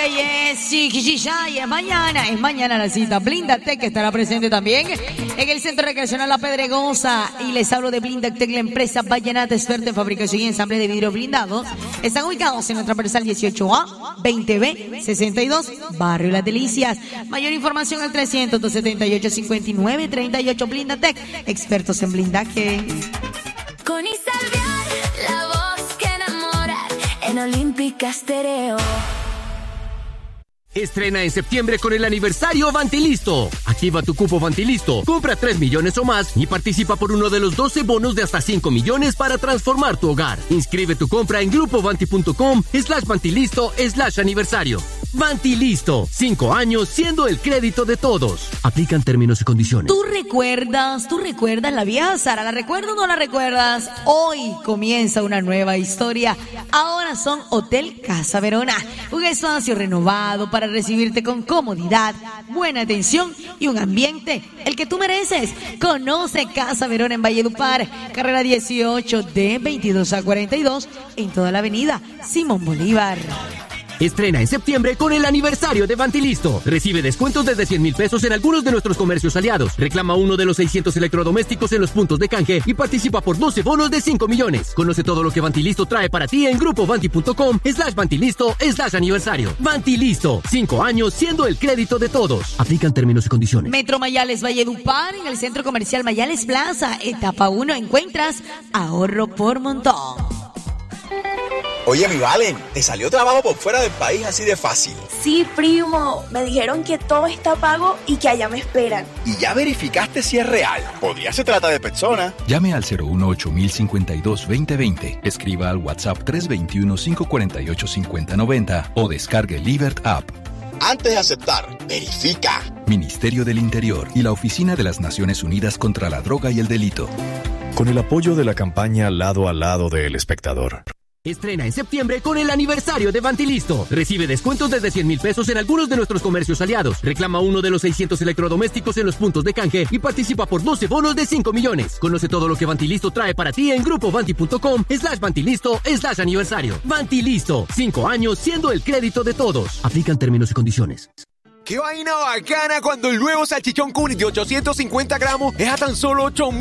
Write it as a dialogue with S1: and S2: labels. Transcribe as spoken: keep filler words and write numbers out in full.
S1: yes, sí, sí, ya, y es mañana, es mañana la cita. Blindactec, que estará presente también en el Centro Recreacional La Pedregosa. Y les hablo de Blindactec, la empresa vallenata experta en fabricación y ensamble de vidrios blindados. Están ubicados en la transversal dieciocho A, veinte B, sesenta y dos, Barrio Las Delicias. Mayor información al trescientos, dos setenta y ocho, cincuenta y nueve, treinta y ocho. Blindactec, expertos en blindaje.
S2: Con Isalviar, la voz que enamora, en Olímpica Estéreo.
S3: Estrena en septiembre con el aniversario Vantilisto. Activa tu cupo Vantilisto, compra tres millones o más y participa por uno de los doce bonos de hasta cinco millones para transformar tu hogar. Inscribe tu compra en grupovanti.com slash Vantilisto slash aniversario. Vantilisto, cinco años siendo el crédito de todos. Aplican términos y condiciones.
S1: ¿Tú recuerdas, tú recuerdas la vieja Sara? ¿La recuerdas o no la recuerdas? Hoy comienza una nueva historia. Ahora son Hotel Casa Verona, un espacio renovado para para recibirte con comodidad, buena atención y un ambiente el que tú mereces. Conoce Casa Verona en Valledupar, carrera dieciocho de veintidós a cuarenta y dos en toda la avenida Simón Bolívar.
S3: Estrena en septiembre con el aniversario de Vantilisto. Recibe descuentos desde cien mil pesos en algunos de nuestros comercios aliados. Reclama uno de los seiscientos electrodomésticos en los puntos de canje y participa por doce bonos de cinco millones. Conoce todo lo que Vantilisto trae para ti en grupovanti.com slash Vantilisto slash aniversario. Vantilisto, cinco años siendo el crédito de todos. Aplican términos y condiciones.
S1: Metro Mayales Valledupar, en el Centro Comercial Mayales Plaza, etapa uno, encuentras ahorro por montón.
S4: Oye, mi Valen, ¿te salió trabajo por fuera del país así de fácil?
S5: Sí, primo. Me dijeron que todo está pago y que allá me esperan.
S4: ¿Y ya verificaste si es real? Podría se trata de persona.
S6: Llame al cero uno ocho mil cincuenta y dos veinte veinte. Escriba al WhatsApp tres dos uno, cinco cuatro ocho, cinco cero nueve cero o descargue Libert App.
S4: Antes de aceptar, verifica.
S6: Ministerio del Interior y la Oficina de las Naciones Unidas contra la Droga y el Delito.
S7: Con el apoyo de la campaña Lado a Lado de El Espectador.
S3: Estrena en septiembre con el aniversario de Vantilisto. Recibe descuentos desde cien mil pesos en algunos de nuestros comercios aliados. Reclama uno de los seiscientos electrodomésticos en los puntos de canje y participa por doce bonos de cinco millones. Conoce todo lo que Vantilisto trae para ti en grupovanti.com slash Vantilisto slash aniversario. Vantilisto, cinco años siendo el crédito de todos. Aplican términos y condiciones.
S8: ¡Qué vaina bacana cuando el nuevo salchichón Cunis de ochocientos cincuenta gramos es a tan solo ocho mil